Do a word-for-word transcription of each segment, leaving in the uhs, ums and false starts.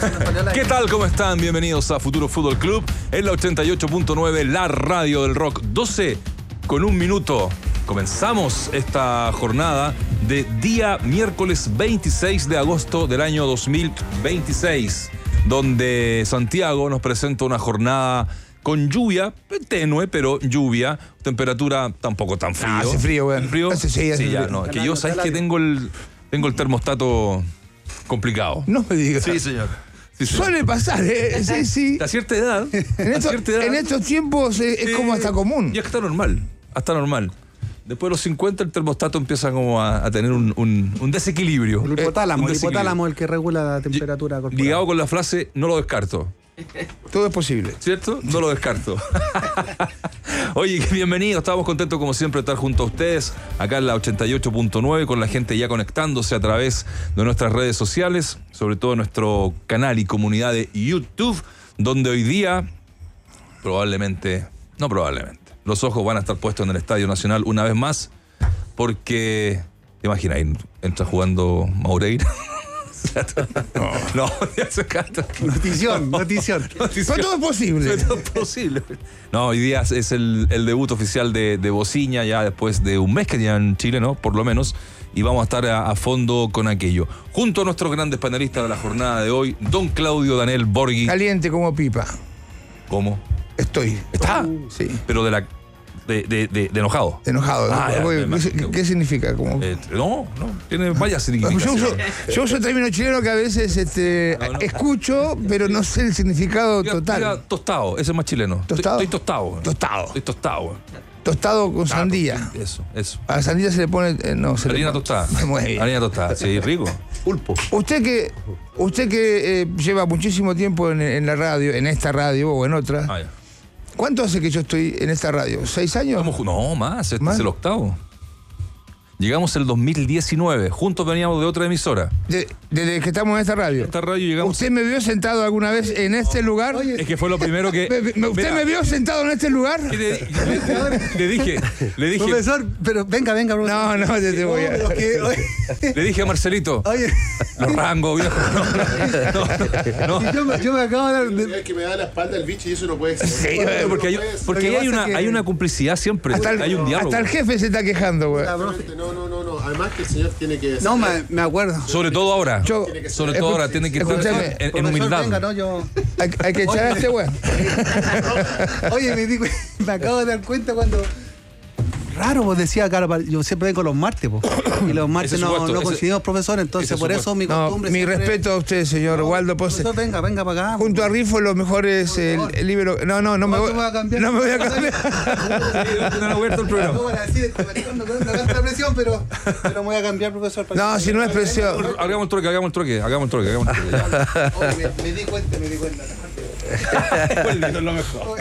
¿Qué tal? ¿Cómo están? Bienvenidos a Futuro Fútbol Club en la ochenta y ocho punto nueve, la radio del rock. doce con un minuto. Comenzamos esta jornada de día miércoles veintiséis de agosto del año dos mil veintiséis, donde Santiago nos presenta una jornada con lluvia, tenue, pero lluvia, temperatura tampoco tan frío. Ah, hace frío, güey. ¿Frío? Hace, sí, hace sí, ya, frío. no. Que yo, ¿sabes que tengo el, tengo el termostato complicado? No me digas. Sí, señor. Sí, sí. Suele pasar, ¿eh? Sí, sí. A cierta edad. En, a esto, cierta edad en estos tiempos es, es sí, como hasta común. Ya está normal. Hasta normal. Después de los cincuenta el termostato empieza como a, a tener un, un, un desequilibrio. El hipotálamo, Un el desequilibrio. hipotálamo es el que regula la temperatura corporal. Ligado con la frase, no lo descarto. Todo es posible. ¿Cierto? No lo descarto. Oye, bienvenidos. Estamos contentos como siempre de estar junto a ustedes acá en la ochenta y ocho punto nueve, con la gente ya conectándose a través de nuestras redes sociales, sobre todo nuestro canal y comunidad de YouTube, donde hoy día probablemente, no probablemente, los ojos van a estar puestos en el Estadio Nacional una vez más, porque, ¿te imaginas? Entra jugando Maureira. No, no, ya se canta. Notición, notición. Pero todo es posible. Todo es posible. No, hoy día es el, el debut oficial de, de Bociña, ya después de un mes que ya en Chile, ¿no? Por lo menos. Y vamos a estar a, a fondo con aquello. Junto a nuestros grandes panelistas de la jornada de hoy, don Claudio Daniel Borghi. Caliente como pipa. ¿Cómo? Estoy. ¿Está? Sí. Pero de la... De, de, de, de enojado. Enojado. Ah, ¿no? ya, ¿Qué, me qué, imagino. qué significa? Como... Eh, no, no. Tiene varias yo, significaciones. uso, yo uso término chileno que a veces este, No, no. escucho, pero no sé el significado Diga- total. diga tostado, ese es más chileno. ¿Tostado? Estoy, estoy tostado. Tostado. Estoy tostado. güey. Tostado con Claro, sandía. Eso, eso. A la sandía se le pone... eh, no, se le Harina pone- tostada. Muy bien. Harina tostada, sí, rico. Pulpo. Usted que, usted que eh, lleva muchísimo tiempo en, en la radio, en esta radio o en otra, Ah, ya. ¿cuánto hace que yo estoy en esta radio? ¿Seis años? Estamos ju- No, más, este ¿Más? es el octavo. Llegamos el dos mil diecinueve, juntos veníamos de otra emisora. De- desde que estamos en esta radio. Esta radio llegamos... ¿Usted me vio sentado alguna vez en este lugar? Es que fue lo primero que... Me- me- ¿Usted Vea, me vio sentado en este lugar? y Le, le- le dije, le dije, Profesor, pero venga, venga, profesor. No, no, te, te voy a... No, pero que- oye, le dije a Marcelito, oye, los rangos, viejo. No, no, no. yo, me- yo me acabo de dar... de- Es que me da la espalda el bicho y eso no puede ser. Sí, No Porque hay, puede ser. porque Lo que ahí hay pasa una, es que- hay una complicidad siempre, Hasta el, hay un diálogo. hasta el jefe se está quejando, güey. Exactamente, No, no, no, no. Además que el señor tiene que... No, me, me acuerdo. Sobre todo ahora. Yo- Sobre todo ahora tiene que estar Escúchame, en, en Profesor, humildad. venga, no, yo... Hay, hay que echar a este güey. Oye, me, di cu- me acabo de dar cuenta cuando... Raro, pues decía, claro, yo siempre vengo los martes, pues. Y los martes Ese no, supuesto, no ese- coincidimos, profesor, entonces ese por supuesto. eso mi No, costumbre mi siempre- respeto a usted, señor No, Waldo Ponce. profesor, venga, venga para acá. Junto a Rifo, los mejores el, el libro. No, no, no me No, voy, tú me vas a cambiar. no me voy a cambiar. No le voy a dar todo el programa. No, van a decir, este maricón no no tanta presión, pero, pero me voy a cambiar, profesor. para No, que- si no es presión. Hagamos el truque, hagamos el truque, hagamos el truque, hagamos el truque. ya. Oye, me, me di cuenta, me di cuenta. Eso es lo mejor.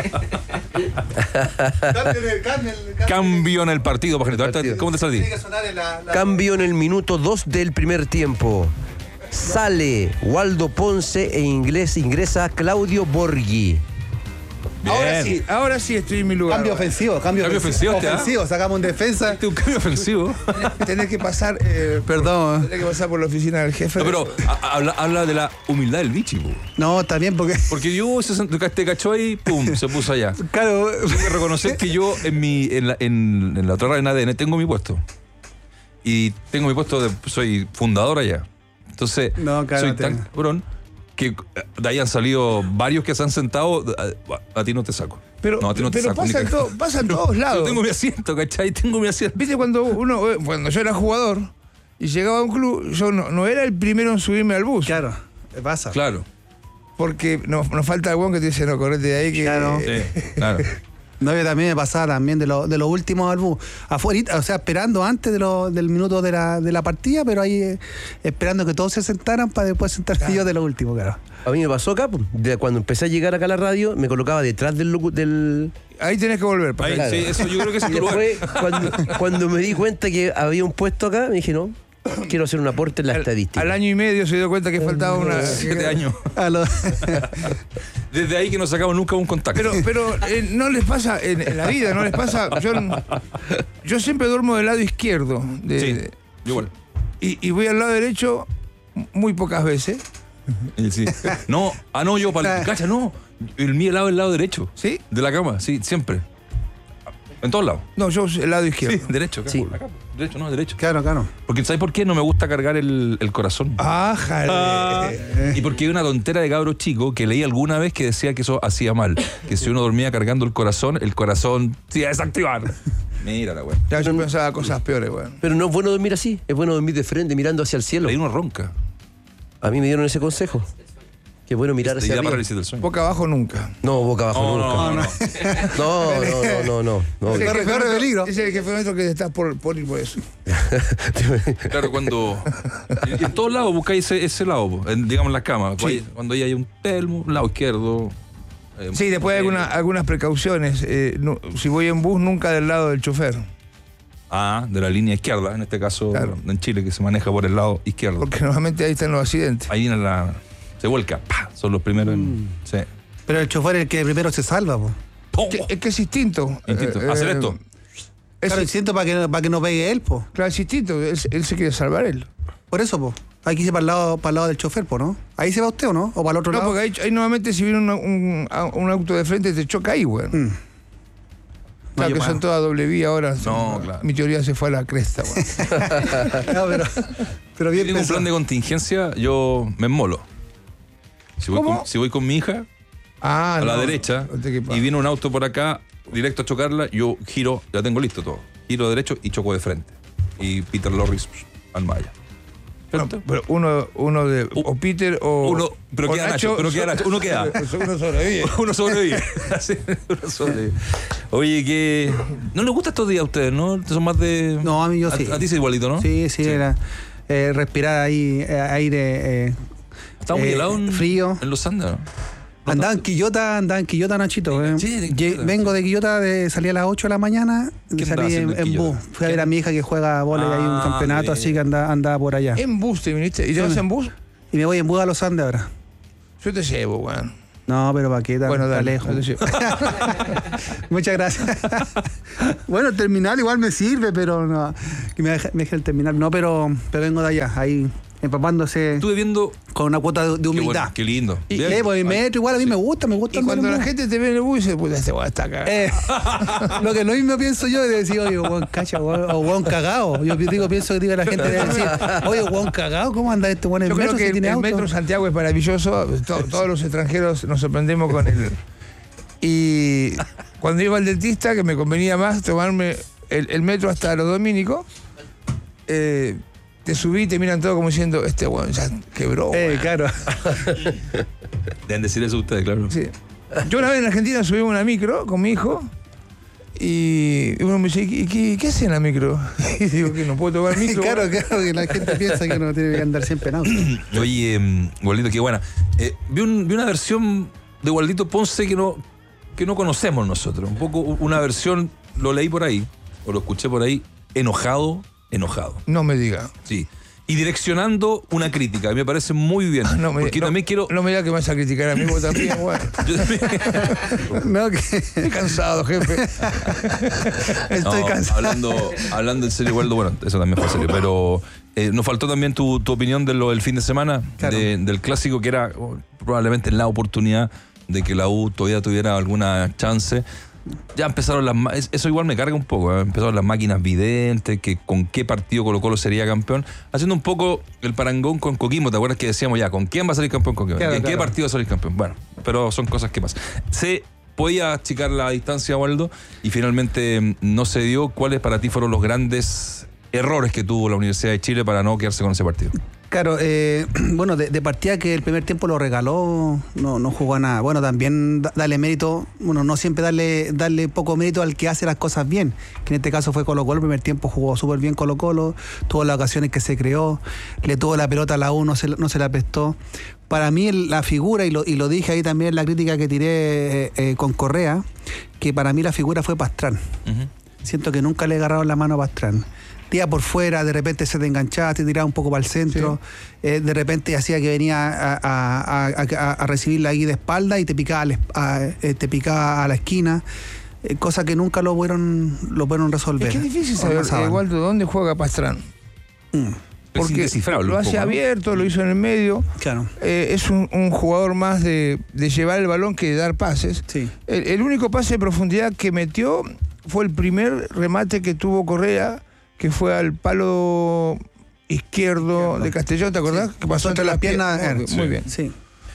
Cambio en el, cambio en el, Cambio en el partido, pajarito. Ahorita, ¿cómo te salí? Tiene que sonar en la... la- Cambio en el minuto dos del primer tiempo. Sale Waldo Ponce e inglés, ingresa Claudio Borghi. Ahora sí, ahora sí estoy en mi lugar. Cambio ofensivo, cambio, Cambio ofensivo, ¿te da? ofensivo, sacamos un defensa. Este es un cambio ofensivo. Tenés que pasar. Eh, Perdón. Tenés que pasar por la oficina del jefe. No, pero a- habla, habla de la humildad del bichi, po. No, está bien porque... Porque yo se sent- te cachó ahí, pum, se puso allá. Claro, Tengo que reconocer que yo en mi en la, en, en la otra radio en A D N tengo mi puesto. Y tengo mi puesto de soy fundador allá. Entonces, No, claro, soy te- tan cabrón que de ahí han salido varios que se han sentado. A, a ti no te saco. Pero, no, a ti no te pero saco. pasa, ni en to- cagando. pasa en todos Yo lados. tengo mi asiento, ¿cachai? Tengo mi asiento. Viste, cuando uno, eh, cuando yo era jugador y llegaba a un club, yo no, no era el primero en subirme al bus. claro, pasa. Claro. Porque nos, nos falta algún que te dice, no, correte de ahí que. Claro. eh, Sí, claro. No, yo también me pasaba también de, lo, de los últimos al bus. Afuera, o sea, esperando antes de lo, del minuto de la, de la partida, pero ahí eh, esperando que todos se sentaran para después sentarme yo de lo último, claro. A mí me pasó acá, pues, de cuando empecé a llegar acá a la radio, me colocaba detrás del... locu- del ahí tenés que volver. Ahí, Paco. sí, eso yo creo que es y tu lugar. después, cuando, cuando me di cuenta que había un puesto acá, me dije, no, quiero hacer un aporte en la Al, estadística. al año y medio se dio cuenta que faltaba una. Siete años. A lo- Desde ahí que no sacamos nunca un contacto. Pero, pero eh, no les pasa en, en la vida, no les pasa. Yo, yo siempre duermo del lado izquierdo. De, Sí, de- igual. y, y voy al lado derecho muy pocas veces. Y sí. No, ah, no, yo, para cacha, no. El mío helado es el lado derecho. ¿Sí? De la cama, sí, siempre. En todos lados. No, yo el lado izquierdo. Sí, derecho, acá, Sí. acá. Derecho, no, derecho. Claro, claro. Porque, ¿sabes por qué? No me gusta cargar el, el corazón. Ah, jale. Y porque hay una tontera de cabro chico que leí alguna vez que decía que eso hacía mal. Que si uno dormía cargando el corazón, el corazón se iba a desactivar. Mira la weá. Ya yo pensaba cosas peores, weón. Pero no es bueno dormir así, es bueno dormir de frente, mirando hacia el cielo. Leí uno ronca. A mí me dieron ese consejo. Que es bueno mirar Te hacia da arriba. parálisis del sueño. Boca abajo nunca. No, boca abajo No, nunca. no, no. No, no, no, no, no. Ese no. Corre- corre peligro. Ese es el jefe nuestro que está por, por ir por eso. Claro, cuando. En, en todos lados buscáis ese, ese lado, po, en, digamos en las camas. Sí. Cuando ahí hay un telmo, lado izquierdo. eh, Sí, después hay alguna- algunas precauciones. Eh, no- si voy en bus, nunca del lado del chofer. Ah, de la línea izquierda, en este caso Claro. en Chile, que se maneja por el lado izquierdo. Porque normalmente ahí están los accidentes. Ahí viene la. Se vuelca, ¡pah! Son los primeros en. Sí. Pero el chofer es el que primero se salva, po. ¡Pum! Que- es que es instinto. Instinto. Eh, Hacer eh, esto. Es, Claro, siento para que, para que no pegue él, po. claro, es instinto. Él, él se quiere salvar él. Por eso, po. Hay que irse para el lado, para el lado del chofer, po, ¿no? Ahí se va usted, ¿o no? O para el otro No, lado. porque ahí, ahí normalmente si viene un, un, un auto de frente te choca ahí, güey. Mm. Claro, yo que pago. son todas doble vía ahora. No, claro. Mi teoría se fue a la cresta, güey. No, pero, pero Si bien tengo un pensado. plan de contingencia, yo me enmolo. Si voy, ¿Cómo? con, si voy con mi hija Ah, a la no, derecha no te quepas. y viene un auto por acá, directo a chocarla, yo giro, ya tengo listo todo. Giro derecho y choco de frente. Y Peter Lorre al Maya. No, pero uno, uno de. O Peter o. Uno- pero o queda Nacho, pero queda Nacho, uno queda. Uno sobrevive. Uno sobrevive. Sí, uno sobrevive. Oye, que. ¿No les gusta estos días a ustedes, no? Son más de. No, a mí yo sí. A, ti sí igualito, ¿no? Sí, sí, era eh, respirar ahí eh, aire eh, Está muy eh, helado en, frío. en los Andes, ¿no? Andaba en Quillota, andaba en Quillota, Nachito. eh. Sí, de Lle- Quillota. Vengo de Quillota, de, salí a las ocho de la mañana, ¿Qué andaba salí en, haciendo en en Quillota? bus. Fui a ver a mi hija que juega vóley, hay un Ah, campeonato, bien. así que andaba, andaba por allá. En bus te viniste. ¿Y te vas en bus? Y me voy en bus a los Andes ahora. Yo te llevo, güey. No, pero para qué, tan, Bueno, tan dale. lejos. yo te llevo. Muchas gracias. Bueno, el terminal igual me sirve, pero no, que me deje, me deje el terminal. No, pero, pero vengo de allá, ahí empapándose Estuve viendo. con una cuota de, de Qué, humildad. bueno, qué lindo. Y, Bien. eh, pues, el metro igual a mí me gusta, me gusta Y andar cuando en la bus. gente te ve en el bus, dice, puta, este güey está cagado. Eh, lo que lo mismo pienso yo es decir, oye, hueón cacha, hueón, o hueón cagado. Yo digo, pienso que diga la gente debe decir, oye, hueón cagado, ¿cómo anda este hueón en Yo el creo metro que si el, tiene el auto? metro Santiago es maravilloso. To- todos los extranjeros nos sorprendemos con él. Y cuando iba al dentista, que me convenía más tomarme el, el metro hasta los dominicos, eh, te subí y te miran todo como diciendo, este weón ya quebró. Eh, weón". claro. Deben decir eso ustedes, claro. Sí. Yo una vez en Argentina subí una micro con mi hijo y uno me dice, ¿y qué, qué hace en la micro? Y digo que no puedo tomar micro. claro, weón. claro, que la gente piensa que uno tiene que andar siempre en auto. Oye, eh, Waldito, qué buena. Eh, vi, un- vi una versión de Waldito Ponce que no, que no conocemos nosotros. Un poco una versión, lo leí por ahí, o lo escuché por ahí, enojado, enojado. No me diga. Sí. Y direccionando una crítica, me parece muy bien. No me, porque no- también quiero. no me diga que me vas a criticar a mí, vos también, weón. Yo también- No, que Estoy cansado, jefe. estoy No, cansado. Hablando, hablando en serio, Waldo, bueno, eso también fue serio, pero eh, nos faltó también tu, tu opinión de lo del fin de semana, Claro. de- del clásico, que era oh, probablemente la oportunidad de que la U todavía tuviera alguna chance. Ya empezaron las ma- es- eso igual me carga un poco, ¿eh? Empezaron las máquinas videntes, que con qué partido Colo Colo sería campeón, haciendo un poco el parangón con Coquimbo. ¿Te acuerdas que decíamos ya, con quién va a salir campeón Coquimbo? Claro, ¿En qué claro. partido va a salir campeón? Bueno, pero son cosas que pasan. Se podía achicar la distancia, Waldo, y finalmente mm, no se dio. ¿Cuáles para ti fueron los grandes errores que tuvo la Universidad de Chile para no quedarse con ese partido? Claro, eh, bueno, de, de partida que el primer tiempo lo regaló, no, no jugó a nada. Bueno, también da- darle mérito, bueno, no siempre darle, darle poco mérito al que hace las cosas bien, que en este caso fue Colo Colo. El primer tiempo jugó súper bien Colo Colo, tuvo las ocasiones que se creó, le tuvo la pelota a la U, no se, no se la prestó. Para mí el- la figura, y lo, y lo dije ahí también en la crítica que tiré eh, eh, con Correa, que para mí la figura fue Pastrán. Siento que nunca le agarraron la mano a Pastrán. Tía por fuera, de repente se te enganchaba, te tiraba un poco para el centro, eh, de repente hacía que venía a, a, a, a, a recibirla ahí de espalda y te picaba, al es- a, eh, te picaba a la esquina, eh, cosa que nunca lo pudieron, lo pudieron resolver. Es que es difícil O saber, pasaban. eh, Waldo, ¿dónde juega Pastrán? Mm. porque indescifrable lo un hace poco, ¿no? abierto, lo hizo en el medio. Claro. Eh, es un, un jugador más de, de llevar el balón que de dar pases. Sí. El, el único pase de profundidad que metió fue el primer remate que tuvo Correa, que fue al palo izquierdo de Castellón, ¿te acordás? Sí. Que pasó entre las piernas. Muy, sí. muy bien. Sí.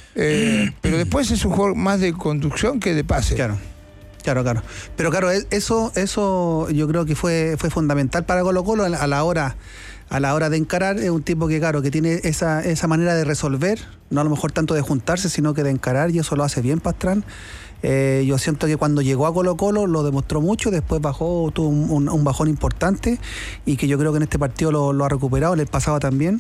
Eh, pero después es un jugador más de conducción que de pase. Claro. Claro, claro. Pero claro, es- eso, eso yo creo que fue, fue fundamental para Colo Colo a la, a la hora, a la hora de encarar. Es un tipo que, claro, que tiene esa, esa manera de resolver, no a lo mejor tanto de juntarse, sino que de encarar, y eso lo hace bien Pastrán. Eh, yo siento que cuando llegó a Colo Colo lo demostró mucho, después bajó, tuvo un, un- un bajón importante, y que yo creo que en este partido lo, lo ha recuperado, en el pasado también.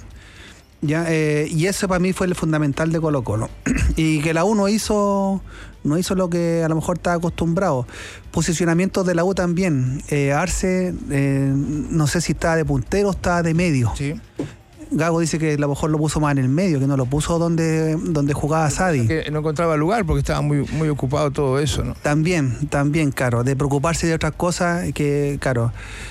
Ya, eh, y eso para mí fue el fundamental de Colo Colo. Y que la U no hizo, no hizo lo que a lo mejor estaba acostumbrado. Posicionamientos de la U también. Eh, Arce, eh, no sé si estaba de puntero o estaba de medio. Sí. Gago dice que a lo mejor lo puso más en el medio, que no lo puso donde, donde jugaba Sadi. Que no encontraba lugar porque estaba muy, muy ocupado todo eso, ¿no? También, también, claro, de preocuparse de otras cosas que, claro,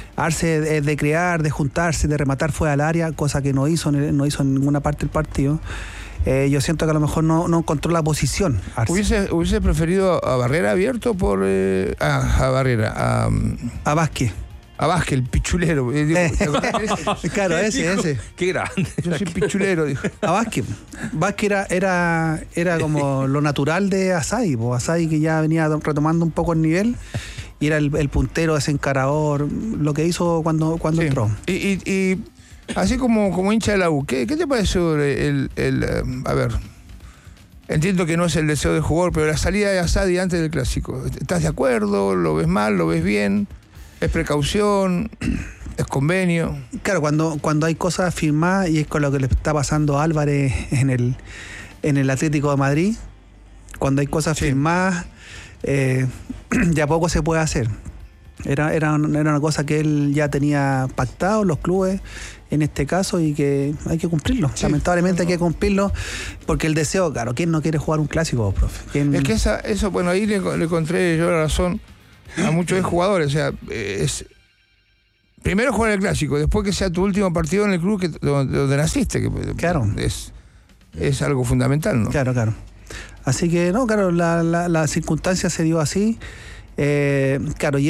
Arce es de crear, de juntarse, de rematar fuera al área, cosa que no hizo, no hizo en ninguna parte del partido. Eh, yo siento que a lo mejor no, no encontró la posición, Arce. ¿Hubiese, hubiese preferido a Barrera abierto por... Eh, a, a Barrera, a, A Vázquez. a Vázquez, el pichulero. Eh, digo, ¿te acordás de ese? Claro, ese, Dijo, ese. Qué grande. Yo soy pichulero, dijo. A Vázquez. Vázquez era, era, era como lo natural de Asadi, pues Asadi que ya venía retomando un poco el nivel, y era el, el puntero, ese encarador, lo que hizo cuando, cuando Sí. entró. Y, y, y así como, como hincha de la U, ¿qué, qué te pareció el, el, eh, a ver, entiendo que no es el deseo del jugador, pero la salida de Asadi antes del Clásico, ¿estás de acuerdo? ¿Lo ves mal? ¿Lo ves bien? ¿Es precaución? ¿Es convenio? Claro, cuando, cuando hay cosas firmadas, y es con lo que le está pasando a Álvarez en el, en el Atlético de Madrid, cuando hay cosas Sí. firmadas, eh, ya poco se puede hacer. Era, era, era una cosa que él ya tenía pactado, los clubes, en este caso, y que hay que cumplirlo. Sí. Lamentablemente hay que cumplirlo, porque el deseo, claro, ¿quién no quiere jugar un clásico, profe? ¿Quién- Es que esa, eso, bueno, ahí le, le encontré yo la razón a muchos jugadores. O sea, es primero jugar el Clásico, después que sea tu último partido en el club que, donde, donde naciste, que Claro. es, es algo fundamental, ¿no? Claro, claro. Así que, no, claro, la, la, la circunstancia se dio así. Eh, claro, y